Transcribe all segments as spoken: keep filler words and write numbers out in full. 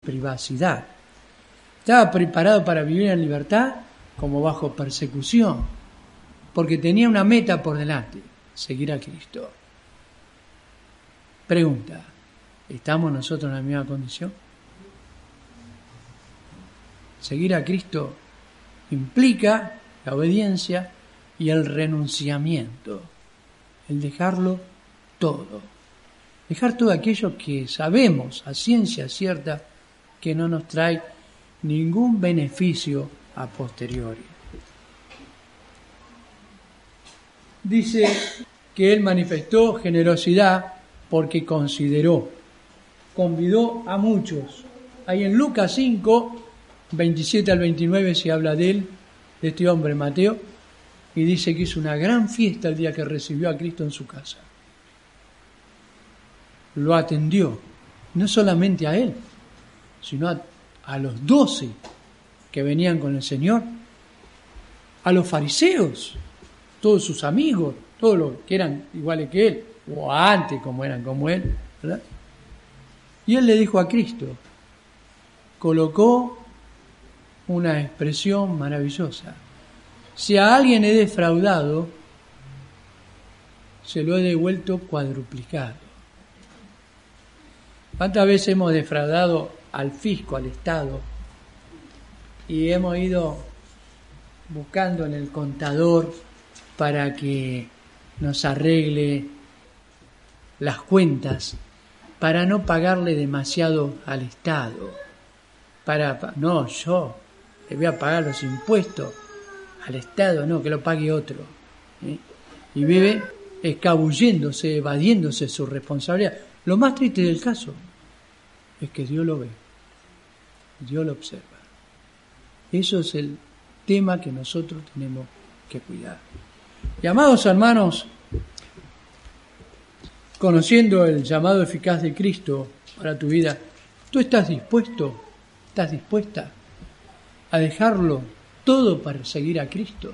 privacidad. Estaba preparado para vivir en libertad como bajo persecución, porque tenía una meta por delante, seguir a Cristo. Pregunta, ¿estamos nosotros en la misma condición? Seguir a Cristo implica la obediencia y el renunciamiento, el dejarlo todo. Dejar todo aquello que sabemos a ciencia cierta que no nos trae ningún beneficio a posteriori. Dice que él manifestó generosidad porque consideró, convidó a muchos. Ahí en Lucas cinco, veintisiete al veintinueve se habla de él, de este hombre Mateo, y dice que hizo una gran fiesta el día que recibió a Cristo en su casa. Lo atendió, no solamente a él, sino a, a los doce que venían con el Señor, a los fariseos, todos sus amigos, todos los que eran iguales que él, o antes como eran como él, ¿verdad? Y él le dijo a Cristo, colocó una expresión maravillosa: si a alguien he defraudado, se lo he devuelto cuadruplicado. ¿Cuántas veces hemos defraudado al fisco, al Estado, y hemos ido buscando en el contador para que nos arregle las cuentas, para no pagarle demasiado al Estado? Para, no, yo le voy a pagar los impuestos al Estado, no, que lo pague otro. ¿eh? Y vive escabulléndose, evadiéndose su responsabilidad. Lo más triste del caso es que Dios lo ve, Dios lo observa. Eso es el tema que nosotros tenemos que cuidar. Y amados hermanos, conociendo el llamado eficaz de Cristo para tu vida, ¿tú estás dispuesto, estás dispuesta a dejarlo todo para seguir a Cristo?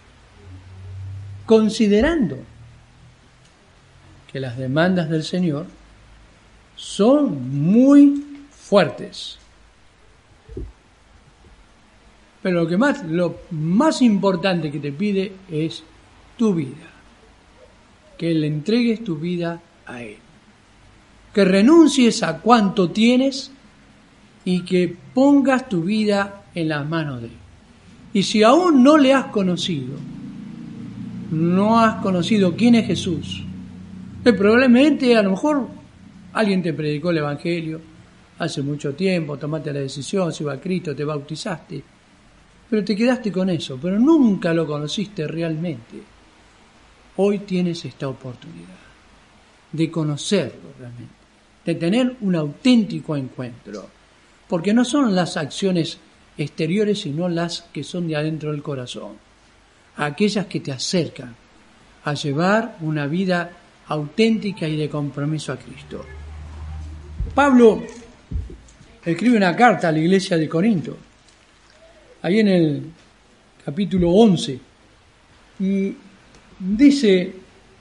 Considerando que las demandas del Señor son muy fuertes. Pero lo que más, lo más importante que te pide es tu vida. Que le entregues tu vida a Él. Que renuncies a cuanto tienes y que pongas tu vida en las manos de Él. Y si aún no le has conocido, no has conocido quién es Jesús, que probablemente a lo mejor alguien te predicó el Evangelio hace mucho tiempo, tomaste la decisión, se iba a Cristo, te bautizaste, pero te quedaste con eso, pero nunca lo conociste realmente. Hoy tienes esta oportunidad de conocerlo realmente, de tener un auténtico encuentro, porque no son las acciones exteriores, sino las que son de adentro del corazón, aquellas que te acercan a llevar una vida auténtica y de compromiso a Cristo. Pablo escribe una carta a la iglesia de Corinto, ahí en el capítulo once, y dice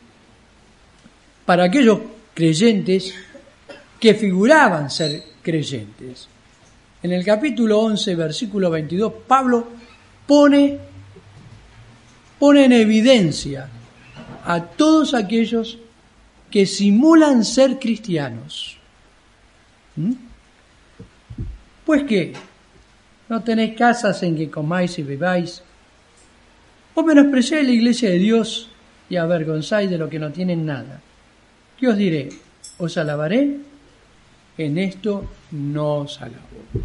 para aquellos creyentes que figuraban ser creyentes. En el capítulo once, versículo veintidós, Pablo pone, pone en evidencia a todos aquellos que simulan ser cristianos. ¿Mm? Pues que no tenéis casas en que comáis y bebáis, o menospreciáis la iglesia de Dios y avergonzáis de lo que no tienen nada. ¿Qué os diré? ¿Os alabaré? En esto no os alabo.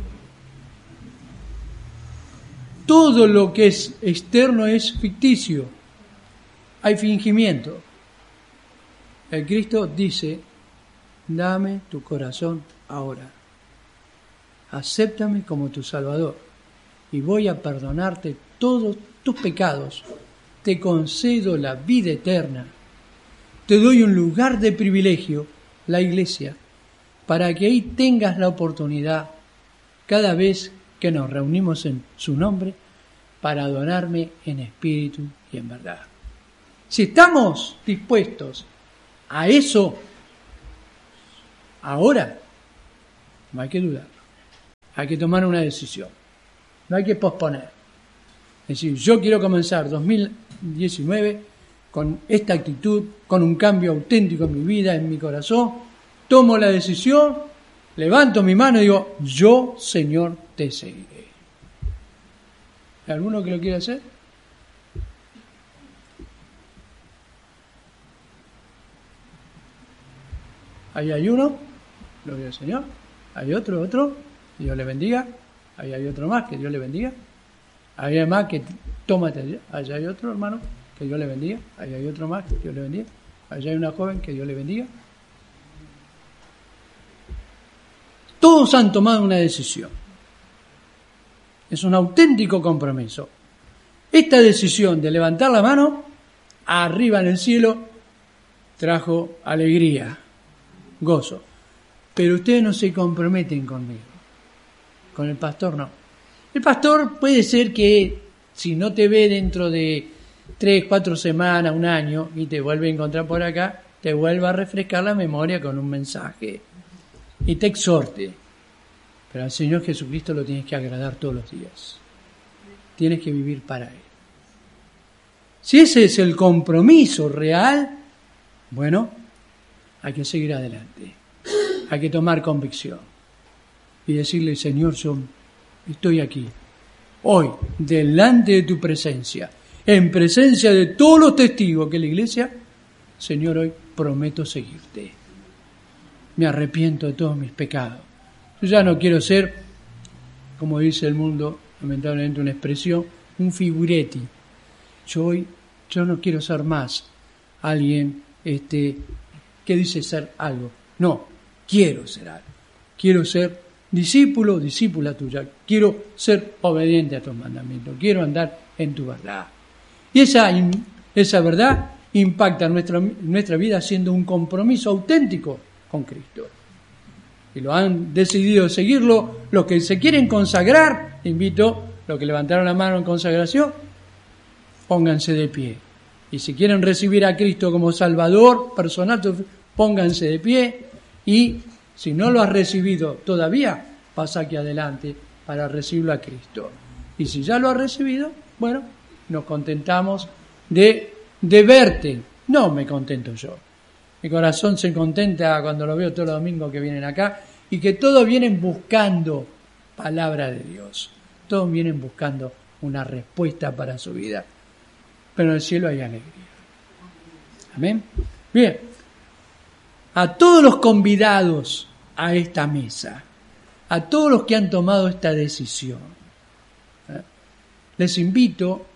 Todo lo que es externo es ficticio. Hay fingimiento. El Cristo dice, dame tu corazón ahora. Acéptame como tu Salvador y voy a perdonarte todos tus pecados. Te concedo la vida eterna. Te doy un lugar de privilegio, la iglesia, para que ahí tengas la oportunidad cada vez que nos reunimos en su nombre para adorarme en espíritu y en verdad. Si estamos dispuestos a eso, ahora no hay que dudar. Hay que tomar una decisión. No hay que posponer. Es decir, yo quiero comenzar dos mil diecinueve con esta actitud, con un cambio auténtico en mi vida, en mi corazón. Tomo la decisión, levanto mi mano y digo, yo, Señor, te seguiré. ¿Hay alguno que lo quiere hacer? Ahí hay uno, gloria al Señor. Hay otro, otro, Dios le bendiga. Ahí hay otro más, que Dios le bendiga. Ahí hay más, que tómate allá. Allá hay otro hermano, que Dios le bendiga. Ahí hay otro más, que Dios le bendiga. Allá hay una joven, que Dios le bendiga. Todos han tomado una decisión. Es un auténtico compromiso. Esta decisión de levantar la mano, arriba en el cielo, trajo alegría, gozo. Pero ustedes no se comprometen conmigo. Con el pastor no. El pastor puede ser que si no te ve dentro de tres, cuatro semanas, un año, y te vuelve a encontrar por acá, te vuelva a refrescar la memoria con un mensaje y te exhorte. Pero al Señor Jesucristo lo tienes que agradar todos los días. Tienes que vivir para Él. Si ese es el compromiso real, bueno, hay que seguir adelante. Hay que tomar convicción y decirle, Señor, yo estoy aquí, hoy, delante de tu presencia, en presencia de todos los testigos que la iglesia, Señor, hoy prometo seguirte. Me arrepiento de todos mis pecados. Yo ya no quiero ser, como dice el mundo, lamentablemente una expresión, un figuretti. Yo hoy, yo no quiero ser más alguien este, que dice ser algo. No, quiero ser algo. Quiero ser discípulo, discípula tuya. Quiero ser obediente a tus mandamientos. Quiero andar en tu verdad. Y esa, esa verdad impacta nuestra, nuestra vida siendo un compromiso auténtico con Cristo. Y lo han decidido seguirlo. Los que se quieren consagrar, invito, los que levantaron la mano en consagración, pónganse de pie. Y si quieren recibir a Cristo como Salvador personal, pónganse de pie. Y si no lo has recibido todavía, pasa aquí adelante para recibirlo a Cristo. Y si ya lo has recibido, bueno, nos contentamos de, de verte. No me contento yo. Mi corazón se contenta cuando lo veo todos los domingos que vienen acá y que todos vienen buscando palabra de Dios. Todos vienen buscando una respuesta para su vida. Pero en el cielo hay alegría. Amén. Bien. A todos los convidados a esta mesa, a todos los que han tomado esta decisión, ¿eh? les invito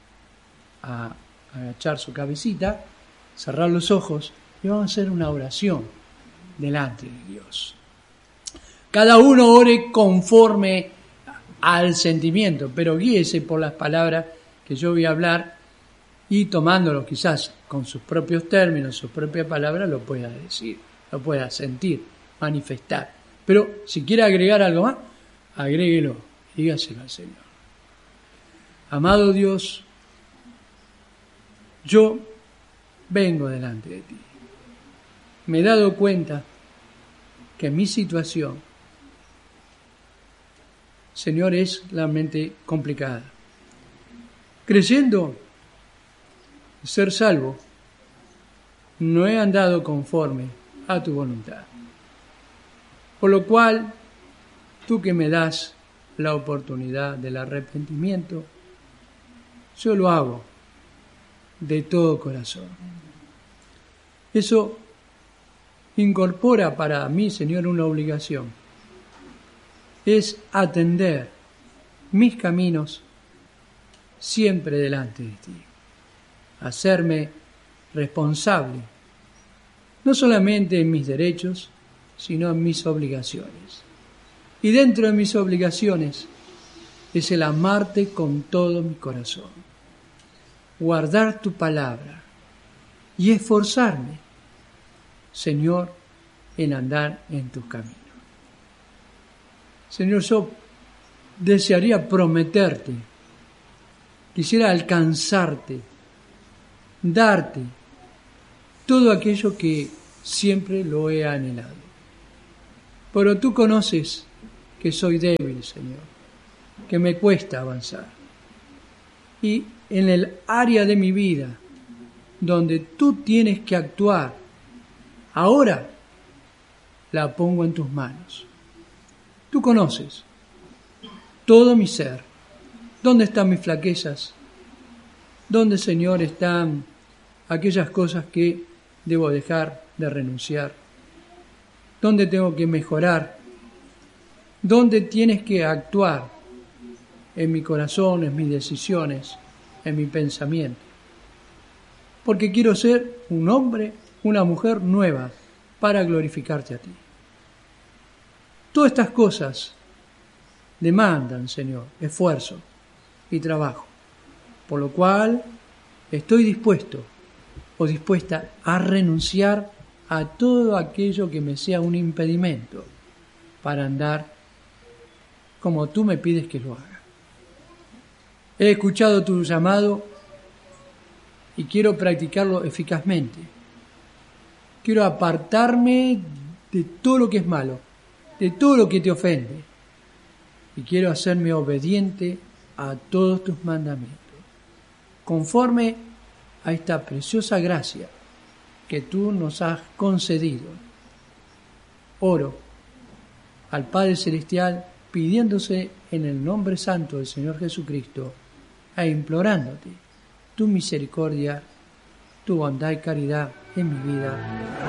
a agachar su cabecita, cerrar los ojos y vamos a hacer una oración delante de Dios. Cada uno ore conforme al sentimiento, pero guíese por las palabras que yo voy a hablar y tomándolo quizás con sus propios términos, sus propias palabras, lo pueda decir, lo pueda sentir, manifestar. Pero si quiere agregar algo más, agréguelo, dígaselo al Señor. Amado Dios, yo vengo delante de ti. Me he dado cuenta que mi situación, Señor, es realmente complicada. Creyendo ser salvo, no he andado conforme a tu voluntad. Por lo cual, tú que me das la oportunidad del arrepentimiento, yo lo hago de todo corazón. Eso incorpora para mí, Señor, una obligación. Es atender mis caminos siempre delante de ti. Hacerme responsable, no solamente en mis derechos, sino en mis obligaciones. Y dentro de mis obligaciones es el amarte con todo mi corazón, guardar tu palabra y esforzarme, Señor, en andar en tus caminos. Señor, yo desearía prometerte, quisiera alcanzarte, darte todo aquello que siempre lo he anhelado. Pero tú conoces que soy débil, Señor, que me cuesta avanzar. Y en el área de mi vida donde tú tienes que actuar, ahora la pongo en tus manos. Tú conoces todo mi ser. ¿Dónde están mis flaquezas? ¿Dónde, Señor, están aquellas cosas que debo dejar de renunciar? ¿Dónde tengo que mejorar? ¿Dónde tienes que actuar en mi corazón, en mis decisiones, en mi pensamiento? Porque quiero ser un hombre, una mujer nueva para glorificarte a ti. Todas estas cosas demandan, Señor, esfuerzo y trabajo, por lo cual estoy dispuesto o dispuesta a renunciar a todo aquello que me sea un impedimento para andar como tú me pides que lo haga. He escuchado tu llamado y quiero practicarlo eficazmente. Quiero apartarme de todo lo que es malo, de todo lo que te ofende, y quiero hacerme obediente a todos tus mandamientos, conforme a esta preciosa gracia que tú nos has concedido. Oro al Padre Celestial pidiéndose en el nombre santo del Señor Jesucristo e implorándote tu misericordia, tu bondad y caridad en mi vida.